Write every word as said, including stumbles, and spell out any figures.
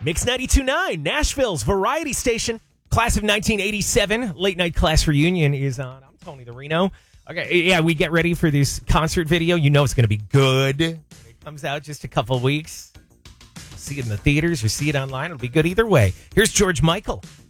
Mix ninety-two point nine, Nashville's variety station. Class of nineteen eighty-seven, late night class reunion is on. I'm Tony the Reno. Okay, yeah, we get ready for this concert video. You know it's going to be good. When it comes out just a couple weeks. See it in the theaters or see it online. It'll be good either way. Here's George Michael.